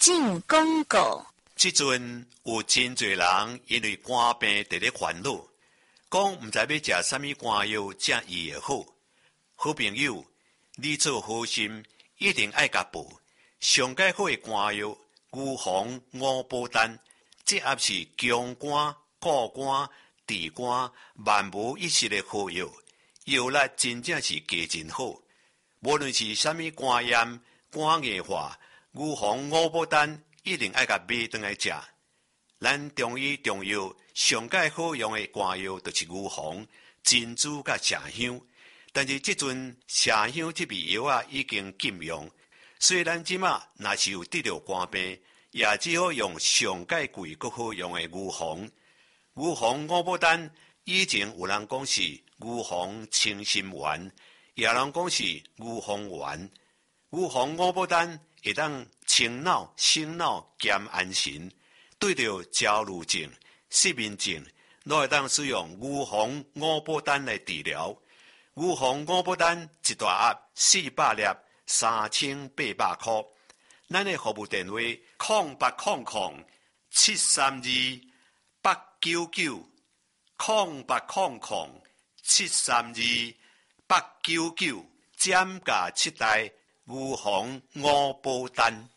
进广告。 即阵有真侪人因为肝病伫咧烦恼，讲毋知要食啥物肝药才医会好。好朋友，你做好心一定爱甲补上解好的肝药牛黄五宝丹，这也是强肝、固肝、治肝、万无一失的好药，药力真正是加真好。无论是啥物肝炎、肝硬化，牛黄五宝丹一定爱甲买转来食。咱中医中药上解好用的肝药就是牛黄、珍珠甲麝香。但是即阵麝香这味药啊已经禁用，所以咱即马若是有得着肝病，也只好用上解贵阁好用的牛黄。牛黄五宝丹以前有人讲是牛黄清心丸，也有人讲是牛黄丸。牛黄五宝丹会当清脑、醒脑、兼安神，对着焦虑症、失眠症，都会当使用牛黄五宝丹来治疗。牛黄五宝丹一大盒400粒，3800块。咱的服务电话0800-732-899，0800-732-899，减价7袋牛黄五宝丹。